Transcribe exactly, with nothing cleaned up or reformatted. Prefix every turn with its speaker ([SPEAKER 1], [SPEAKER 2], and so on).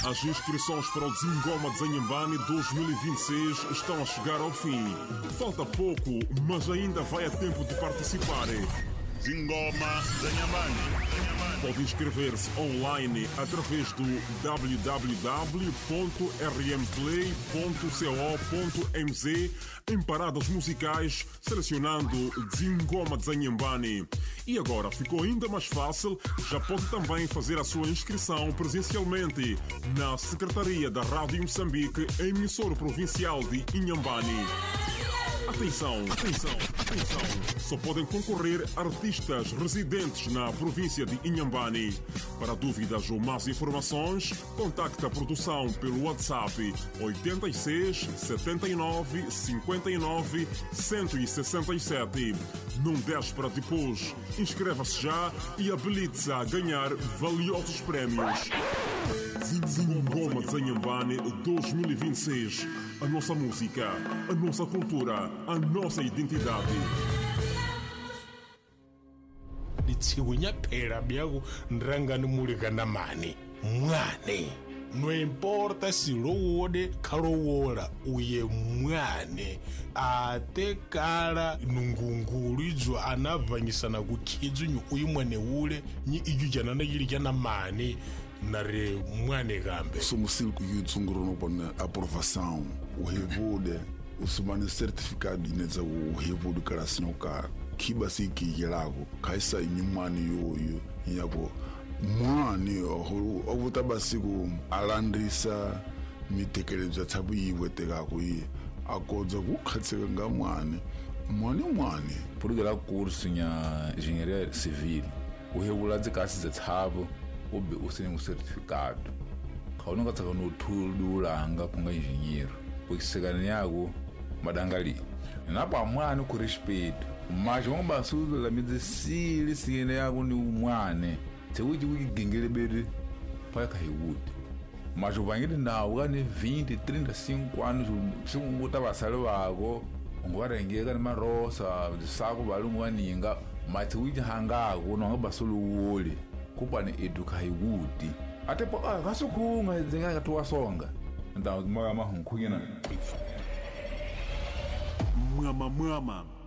[SPEAKER 1] As inscrições para o Dzingoma Dzanhambane dois mil e vinte e seis estão a chegar ao fim. Falta pouco, mas ainda vai a tempo de participar.
[SPEAKER 2] Dzingoma Dzanhambane.
[SPEAKER 1] Pode inscrever-se online através do w w w ponto r m play ponto co ponto m z em paradas musicais, selecionando Dzingoma Dzanhambane. E agora ficou ainda mais fácil, já pode também fazer a sua inscrição presencialmente na Secretaria da Rádio Moçambique, emissora provincial de Inhambane. Atenção, atenção, atenção! Só podem concorrer artistas residentes na província de Inhambane. Para dúvidas ou mais informações, contacte a produção pelo WhatsApp oito seis, sete nove, cinco nove, um seis sete. Não deixe para depois. Inscreva-se já e habilite-se a ganhar valiosos prémios. Dzingoma Dzanhambane dois mil e vinte e seis. A nossa música, a nossa cultura, a nossa identidade.
[SPEAKER 3] Litsiunya phela byako nrangani mulikana mani mwane no importa si lowode khalowola uye mwane ate kala nungungulu idzo anavanyisana kukhidzu uyi mwane ule nyi ijujana na yili kana mani nare mwane gambe
[SPEAKER 4] somusil ku yutsunguro no bona aprovação o revude o sumane certificado ineza o revude kala sinyoka kiba siki yelago kaisa inyumani yoyo yabo mwane ohuru obutabasiku alandrisa mitekelezo tsabu yiweteka ku yi akodza kukhatseka nga mwane mwane mwane
[SPEAKER 5] porque lá curso nya engenharia civil o regula de classes de tsabu obe usene um certificado kaona katsaka no thululanga kunga engenheiro porque segana yago madangali napa mwane ku respeito mas vamos basudo la medicina sine yago ni mwane tewuji wigengele bere para kaiwude mas o banheiro na ugane vinte, trinta e cinco anos se um botava salo vago ngora ngega na rosa de saco balungu aninga mas tewuji hangago no ngabasolo wole kupane eduka hiwudi ate po ah kasukhunga zinga katwa songa nda mama hunkhuyena
[SPEAKER 1] Mwama mwama